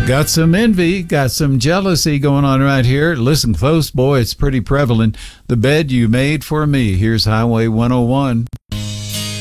Got some envy, got some jealousy going on right here. Listen close, boy, it's pretty prevalent. The bed you made for me. Here's Highway 101.